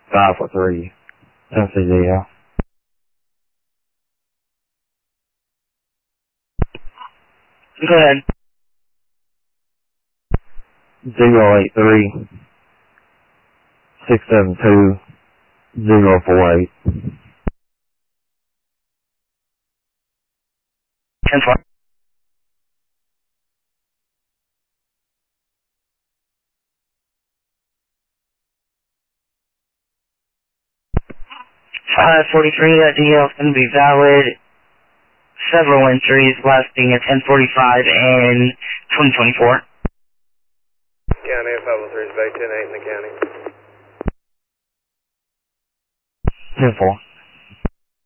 543. MCDL. Go ahead. 083 672 048. 10-4. 543, that DL is going to be valid. Several entries lasting at 1045 and 2024. County of 503 is back 10-8 in the county. 10-4.